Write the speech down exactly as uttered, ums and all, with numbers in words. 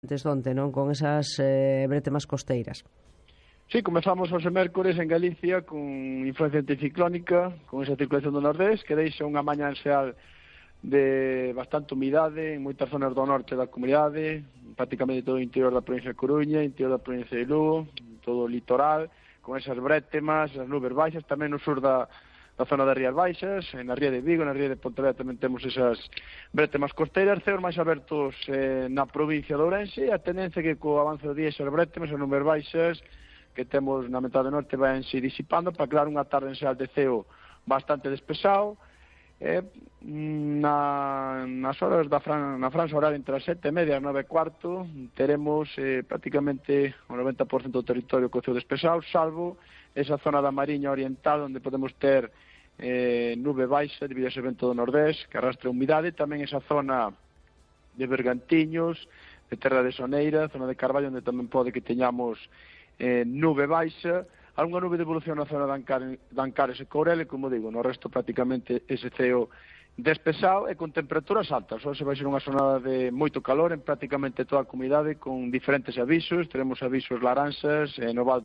desde onte, non? Con esas eh, bretemas costeiras. Sí, comezamos hoxe mércores en Galicia con influencia anticiclónica, con esa circulación do nordés, que deixa unha maña ansial de bastante humidade en moitas zonas do norte da comunidade, prácticamente todo o interior da provincia de Coruña, interior da provincia de Lugo, todo o litoral, con esas brétemas, as nubes baixas, tamén no sur da, da zona das Rías Baixas, na ría de Vigo, na ría de Pontevedra tamén temos esas brétemas costeiras, ceos máis abertos eh, na provincia de Ourense, e a tendencia que co avance do día esas brétemas, as nubes baixas, que temos na metade norte van se disipando para crear unha tarde enseal de ceo bastante despexado. Eh, na, nas horas da fran, na franja horaria entre as sete e media e as nove e cuarto teremos eh, prácticamente o noventa por cento do territorio co ceo despexado, salvo esa zona da Mariña Oriental onde podemos ter eh, nube baixa debido a ese vento do nordés que arrastra humidade, tamén esa zona de Bergantiños, de Terra de Soneira, zona de Carballo onde tamén pode que teñamos Eh, nube baixa, algunha nube de evolución na zona de Ancares, de Ancares e Courel, e como digo, no resto prácticamente ese ceo despexado e con temperaturas altas. Hoxe vai ser unha xornada de moito calor en prácticamente toda a comunidade con diferentes avisos, teremos avisos laranxas, eh, no Val